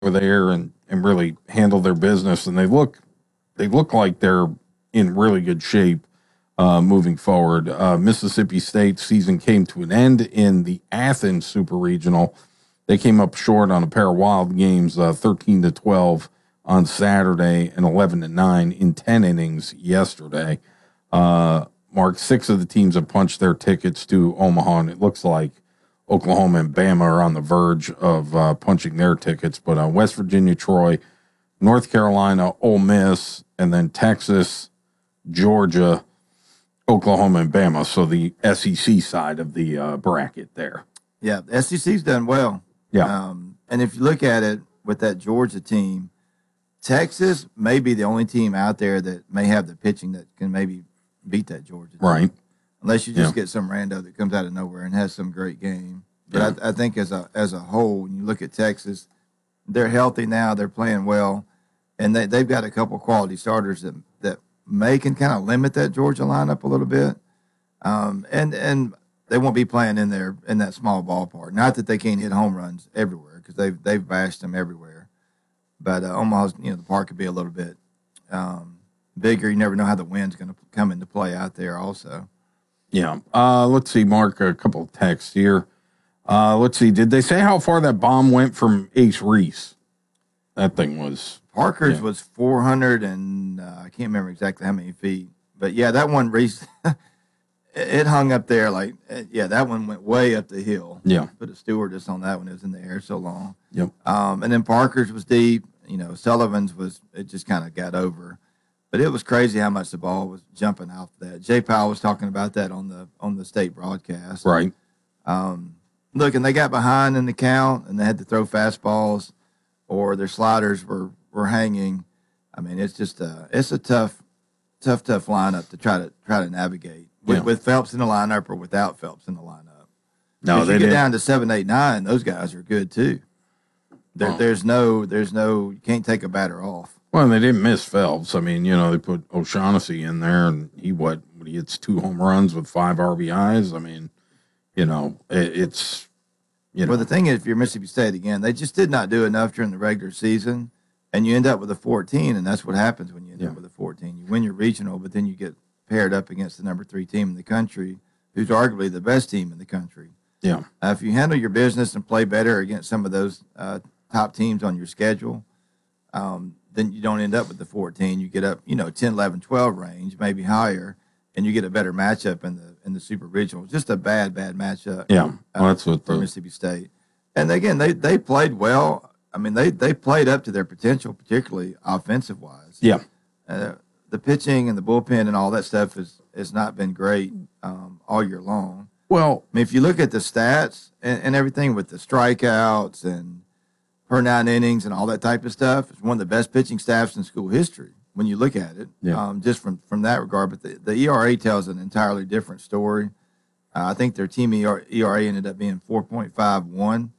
over there and really handle their business, and they look like they're in really good shape moving forward. Mississippi State season came to an end in the Athens Super Regional. They came up short on a pair of wild games, 13-12 on Saturday and 11-9 in 10 innings yesterday. Mark, 6 of the teams have punched their tickets to Omaha, and it looks like Oklahoma and Bama are on the verge of punching their tickets. But West Virginia, Troy, North Carolina, Ole Miss, and then Texas, Georgia, Oklahoma, and Bama. So the SEC side of the bracket there. Yeah, the SEC's done well. Yeah. And if you look at it with that Georgia team, Texas may be the only team out there that may have the pitching that can maybe beat that Georgia team. Right. Unless you just get some rando that comes out of nowhere and has some great game. But I think as a whole, when you look at Texas, they're healthy now. They're playing well. And they've got a couple quality starters that may can kind of limit that Georgia lineup a little bit. And they won't be playing in that small ballpark. Not that they can't hit home runs everywhere, because they've bashed them everywhere. But Omaha's, the park could be a little bit bigger. You never know how the wind's going to come into play out there also. Yeah. Let's see, Mark, a couple of texts here. Let's see. Did they say how far that bomb went from Ace Reese? That thing was... Parker's was 400 and I can't remember exactly how many feet. But, yeah, that one, Reese, it hung up there that one went way up the hill. Yeah. Put a stewardess on that one. It was in the air so long. Yep. And then Parker's was deep. Sullivan's it just kind of got over. But it was crazy how much the ball was jumping out that. Jay Powell was talking about that on the state broadcast. Right. Look, and they got behind in the count, and they had to throw fastballs, or their sliders were hanging. I mean, it's just it's a tough lineup to try to navigate with Phelps in the lineup or without Phelps in the lineup. No, they get down to 7, 8, 9. Those guys are good too. There's no you can't take a batter off. Well, they didn't miss Phelps. I mean, they put O'Shaughnessy in there, and he hits 2 home runs with 5 RBIs. I mean, it's. Well, the thing is, if you're Mississippi State again, they just did not do enough during the regular season, and you end up with a 14, and that's what happens when you end up with a 14. You win your regional, but then you get paired up against the number 3 team in the country, who's arguably the best team in the country. Yeah. If you handle your business and play better against some of those top teams on your schedule, then you don't end up with the 14. You get up, 10, 11, 12 range, maybe higher, and you get a better matchup in the Super Regional. Just a bad matchup. Yeah, that's what for Mississippi State. And again, they played well. I mean, they played up to their potential, particularly offensive wise. Yeah. The pitching and the bullpen and all that stuff has not been great all year long. Well, I mean, if you look at the stats and everything with the strikeouts and per 9 innings and all that type of stuff, it's one of the best pitching staffs in school history when you look at it, just from that regard. But the ERA tells an entirely different story. I think their team ERA ended up being 4.51,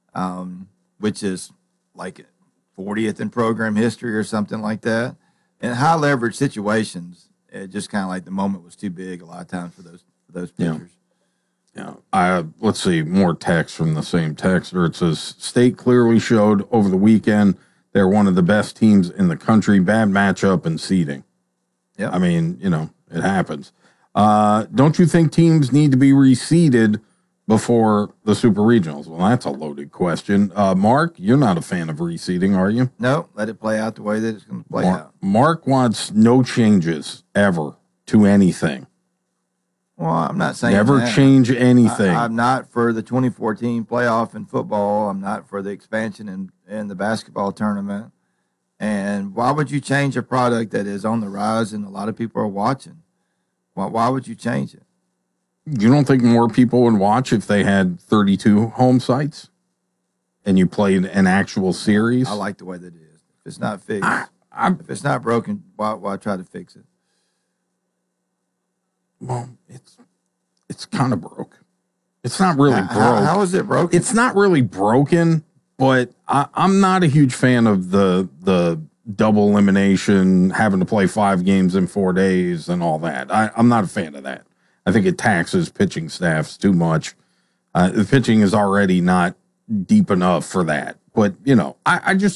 which is like 40th in program history or something like that. In high leverage situations, it just kind of like the moment was too big a lot of times for those pitchers. Yeah. Let's see, more text from the same texter. It says, State clearly showed over the weekend they're one of the best teams in the country. Bad matchup and seeding. Yeah. I mean, it happens. Don't you think teams need to be reseeded before the Super Regionals? Well, that's a loaded question. Mark, you're not a fan of reseeding, are you? No, let it play out the way that it's going to play out. Mark wants no changes ever to anything. Well, I'm not saying never that. Change anything. I'm not for the 2014 playoff in football. I'm not for the expansion in the basketball tournament. And why would you change a product that is on the rise and a lot of people are watching? Why would you change it? You don't think more people would watch if they had 32 home sites and you played an actual series? I like the way that it is. If it's not fixed, if it's not broken, why try to fix it? Well, it's kind of broke. It's not really broke. How is it broken? It's not really broken, but I'm not a huge fan of the double elimination, having to play 5 games in 4 days and all that. I'm not a fan of that. I think it taxes pitching staffs too much. The pitching is already not deep enough for that. But, you know, I just